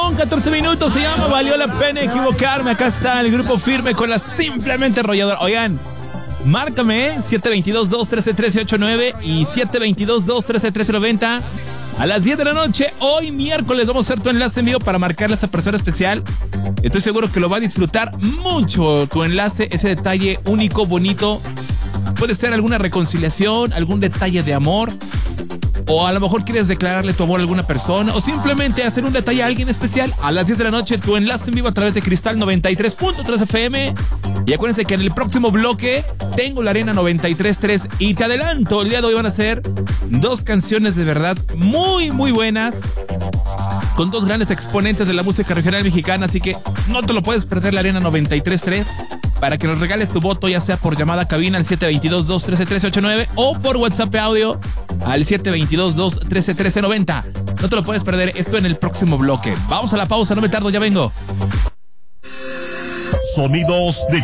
con 14 minutos. Se llama Valió la pena equivocarme. Acá está el grupo firme con la simplemente arrolladora. Oigan, márcame 722-213-1389 y 722-213-1390. A las 10 de la noche, hoy miércoles, vamos a hacer tu enlace en vivo para marcarle a esta persona especial. Estoy seguro que lo va a disfrutar mucho tu enlace, ese detalle único, bonito. Puede ser alguna reconciliación, algún detalle de amor. O a lo mejor quieres declararle tu amor a alguna persona. O simplemente hacer un detalle a alguien especial. A las 10 de la noche, tu enlace en vivo a través de Cristal 93.3 FM. Y acuérdense que en el próximo bloque tengo la Arena 93.3. Y te adelanto, el día de hoy van a ser dos canciones de verdad muy, muy buenas. Con dos grandes exponentes de la música regional mexicana. Así que no te lo puedes perder, la Arena 93.3. Para que nos regales tu voto, ya sea por llamada a cabina al 722-213-1389 o por WhatsApp audio al 722-213-1390. No te lo puedes perder, esto en el próximo bloque. Vamos a la pausa, no me tardo, ya vengo. Sonidos de